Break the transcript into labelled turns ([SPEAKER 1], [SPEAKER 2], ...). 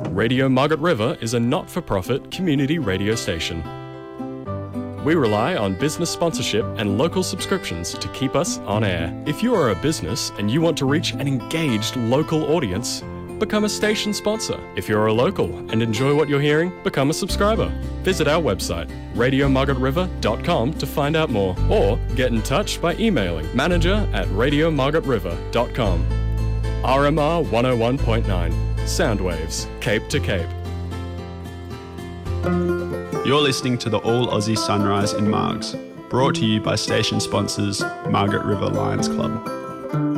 [SPEAKER 1] Radio Margaret River is a not-for-profit community radio station. We rely on business sponsorship and local subscriptions to keep us on air. If you are a business and you want to reach an engaged local audience, become a station sponsor. If you're a local and enjoy what you're hearing, become a subscriber. Visit our website, radiomargaretriver.com, to find out more, or get in touch by emailing manager@radiomargaretriver.com. RMR 101.9, Soundwaves, Cape to Cape.
[SPEAKER 2] You're listening to the All Aussie Sunrise in Margs, brought to you by station sponsors Margaret River Lions Club.